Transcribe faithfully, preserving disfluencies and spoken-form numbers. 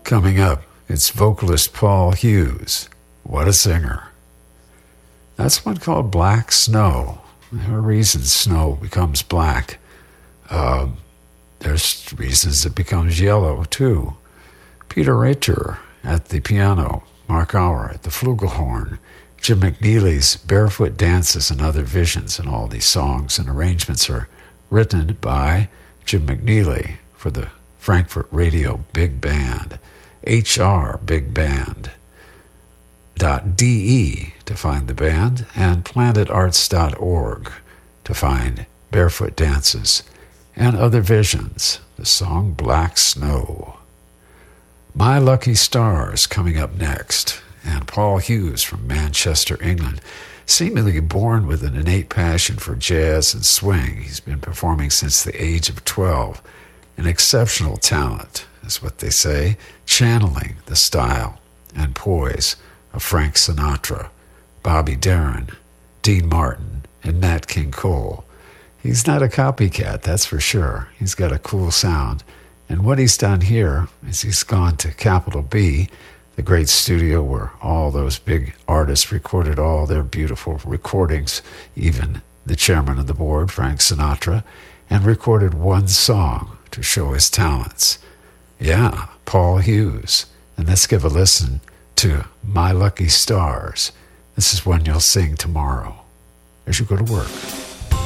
Coming up, it's vocalist Paul Hughes. What a singer. That's one called Black Snow. There are reasons snow becomes black. Uh, there's reasons it becomes yellow, too. Peter Ritter at the piano, Mark Auer at the flugelhorn, Jim McNeely's Barefoot Dances and Other Visions, and all these songs and arrangements are written by Jim McNeely for the Frankfurt Radio Big Band, H R Big Band. .de to find the band, and planet arts dot org to find Barefoot Dances and Other Visions, the song Black Snow. My Lucky Stars coming up next, and Paul Hughes from Manchester, England, seemingly born with an innate passion for jazz and swing. He's been performing since the age of twelve. An exceptional talent, is what they say, channeling the style and poise of Frank Sinatra, Bobby Darin, Dean Martin, and Nat King Cole. He's not a copycat, that's for sure. He's got a cool sound. And what he's done here is he's gone to Capital B, the great studio where all those big artists recorded all their beautiful recordings, even the chairman of the board, Frank Sinatra, and recorded one song to show his talents. Yeah, Paul Hughes. And let's give a listen to My Lucky Stars. This is one you'll sing tomorrow as you go to work.